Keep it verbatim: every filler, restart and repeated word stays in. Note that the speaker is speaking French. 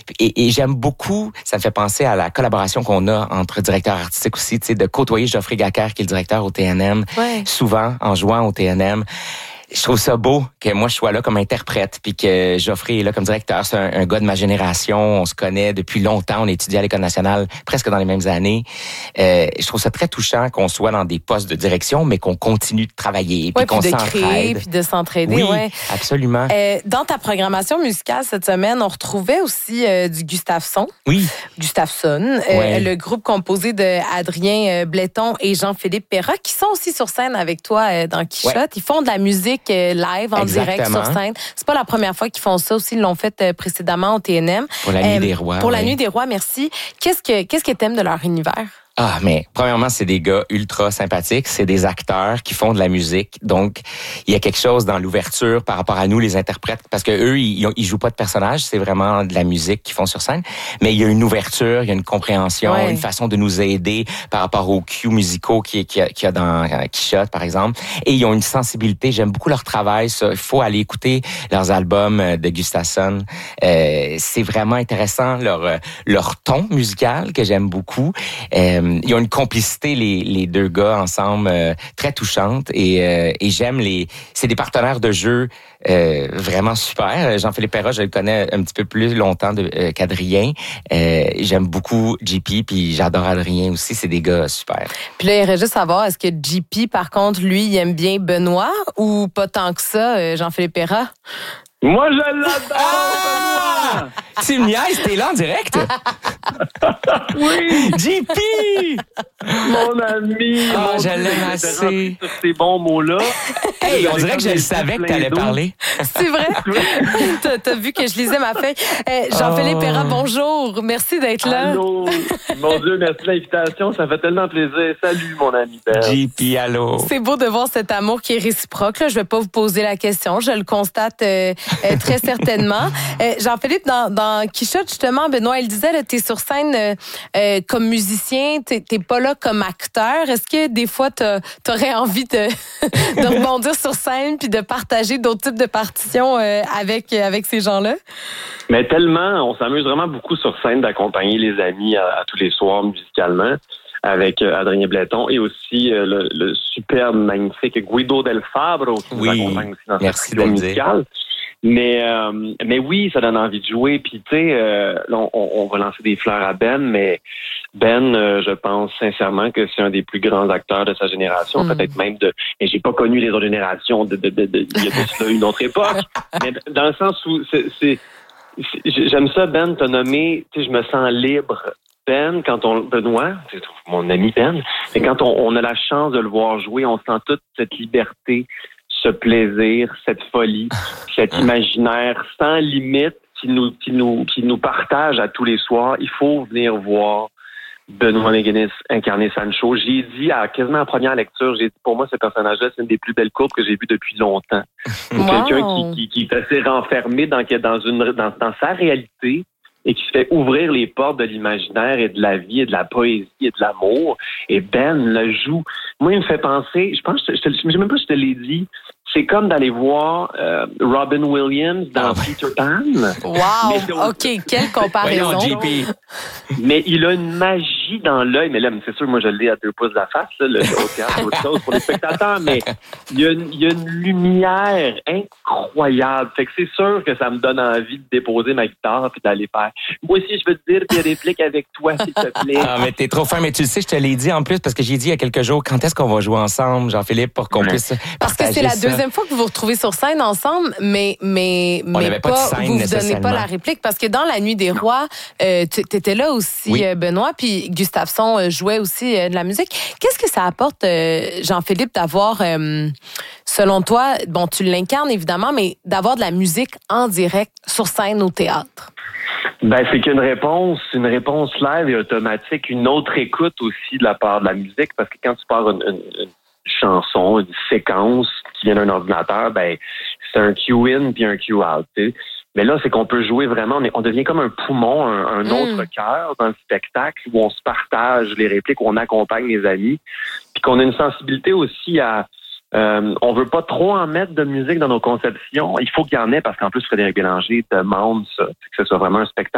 et, et j'aime beaucoup, ça me fait penser à la collaboration qu'on a entre directeurs artistiques aussi, tu sais, de côtoyer Geoffrey Gacquer, qui est le directeur au T N M, ouais. souvent en jouant au T N M. Je trouve ça beau que moi je sois là comme interprète puis que Geoffrey est là comme directeur. C'est un, un gars de ma génération, on se connaît depuis longtemps, on étudie à l'École nationale presque dans les mêmes années. Euh, je trouve ça très touchant qu'on soit dans des postes de direction, mais qu'on continue de travailler puis ouais, qu'on puis de s'entraide. Créer, puis de s'entraider. Oui, ouais. absolument. Euh, dans ta programmation musicale cette semaine, on retrouvait aussi euh, du Gustafson. Oui. Gustafson, euh, ouais. le groupe composé de Adrien Bletton et Jean-Philippe Perra, qui sont aussi sur scène avec toi euh, dans Quichotte. Ouais. Ils font de la musique live, en Exactement. direct, sur scène. C'est pas la première fois qu'ils font ça aussi. Ils l'ont fait précédemment au T N M. Pour la Nuit euh, des Rois. Pour oui. la Nuit des Rois, merci. Qu'est-ce que, qu'est-ce que t'aimes de leur univers? Ah, mais premièrement, c'est des gars ultra sympathiques. C'est des acteurs qui font de la musique. Donc, il y a quelque chose dans l'ouverture par rapport à nous, les interprètes, parce que eux, ils, ils jouent pas de personnages. C'est vraiment de la musique qu'ils font sur scène. Mais il y a une ouverture, il y a une compréhension, ouais. une façon de nous aider par rapport aux cues musicaux qu'il y a, qu'il y a dans Quichotte, par exemple. Et ils ont une sensibilité. J'aime beaucoup leur travail. Ça. Il faut aller écouter leurs albums de Gustafson. Euh, c'est vraiment intéressant, leur, leur ton musical que j'aime beaucoup. Euh, Ils ont une complicité, les, les deux gars ensemble, euh, très touchante. Et, euh, et j'aime les... C'est des partenaires de jeu euh, vraiment super. Jean-Philippe Perra, je le connais un petit peu plus longtemps de, euh, qu'Adrien. Euh, j'aime beaucoup J P, puis j'adore Adrien aussi. C'est des gars super. Puis là, il irait juste savoir, est-ce que J P, par contre, lui, il aime bien Benoît ou pas tant que ça, Jean-Philippe Perra? Moi, je l'adore! Ah! Tu me niaises, t'es là en direct? Oui! J P! Mon ami! Ah, mon je Dieu, l'aime assez. Sur ces bons mots-là. Hey, on dirait que je le savais que t'allais parler. C'est vrai? t'as, t'as vu que je lisais ma feuille. Eh, Jean-Philippe oh. Perra, bonjour. Merci d'être là. Allô! Mon Dieu, merci de l'invitation. Ça fait tellement plaisir. Salut, mon ami Ben. J P, allô. C'est beau de voir cet amour qui est réciproque. Là, je vais pas vous poser la question. Je le constate euh, euh, très certainement. Euh, Jean-Philippe, dans, dans Quichotte, justement, Benoît, il disait, tu es sur scène euh, euh, comme musicien, tu n'es pas là comme acteur. Est-ce que des fois, tu aurais envie de, de rebondir sur scène puis de partager d'autres types de partitions euh, avec, avec ces gens-là? Mais tellement, on s'amuse vraiment beaucoup sur scène d'accompagner les amis à, à tous les soirs musicalement avec euh, Adrien Bletton et aussi euh, le, le superbe, magnifique Guido Del Fabbro qui oui. nous accompagne aussi dans cette vidéo musicale. Mais euh, mais oui, ça donne envie de jouer. Puis tu sais, euh, on, on va lancer des fleurs à Ben, mais Ben, euh, je pense sincèrement que c'est un des plus grands acteurs de sa génération, mm. peut-être même de. Et j'ai pas connu les autres générations de de de, de, il y a de cela une autre époque. Mais dans le sens où c'est, c'est, c'est j'aime ça, Ben, t'as nommé. Tu sais, je me sens libre. Ben, quand on Benoît, c'est mon ami Ben, mais quand on, on a la chance de le voir jouer, on sent toute cette liberté, ce plaisir, cette folie, cet imaginaire sans limite qui nous, qui nous, qui nous partage à tous les soirs. Il faut venir voir Benoît McGuinness incarner Sancho. J'ai dit à quasiment la première lecture, j'ai dit pour moi ce personnage-là, c'est une des plus belles courbes que j'ai vues depuis longtemps. Wow. Quelqu'un qui, qui, qui est assez renfermé dans, dans, une, dans, dans sa réalité et qui se fait ouvrir les portes de l'imaginaire et de la vie et de la poésie et de l'amour. Et Ben le joue. Moi, il me fait penser, je pense, je te, je sais même pas si je te l'ai dit, c'est comme d'aller voir euh, Robin Williams dans oh. Peter Pan. Wow! OK, quelle comparaison. Voyons, J P. Mais il a une magie dans l'œil. Mais là, c'est sûr, moi, je l'ai à deux pouces de la face, là, le au théâtre, autre chose pour les spectateurs. Mais il y a une, il y a une lumière incroyable. Fait que c'est sûr que ça me donne envie de déposer ma guitare et d'aller faire. Moi aussi, je veux te dire des répliques avec toi, s'il te plaît. Ah, mais t'es trop fin. Mais tu le sais, je te l'ai dit en plus parce que j'ai dit il y a quelques jours, quand est-ce qu'on va jouer ensemble, Jean-Philippe, pour qu'on ouais. puisse Parce que c'est la ça. deuxième fois que vous vous retrouvez sur scène ensemble, mais mais on mais pas, pas vous vous donnez pas la réplique parce que dans la Nuit des Rois, euh, tu étais là aussi, oui. Benoît, puis Gustafson jouait aussi euh, de la musique. Qu'est-ce que ça apporte, euh, Jean-Philippe, d'avoir, euh, selon toi, bon, tu l'incarnes évidemment, mais d'avoir de la musique en direct sur scène au théâtre? Ben, c'est qu'une réponse, une réponse live et automatique, une autre écoute aussi de la part de la musique, parce que quand tu pars une, une, une chanson, une séquence qui vient d'un ordinateur, ben c'est un cue-in puis un cue-out. Mais là, c'est qu'on peut jouer vraiment, on, est, on devient comme un poumon, un, un mm. autre cœur dans le spectacle où on se partage les répliques, où on accompagne les amis, puis qu'on a une sensibilité aussi à... Euh, on veut pas trop en mettre de musique dans nos conceptions. Il faut qu'il y en ait parce qu'en plus, Frédéric Bélanger demande ça, que ce soit vraiment un spectacle